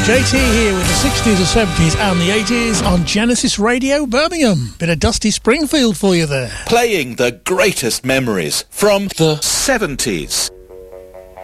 JT here with the 60s, the 70s and the 80s on Genesis Radio Birmingham. Bit of Dusty Springfield for you there. Playing the greatest memories from the 70s.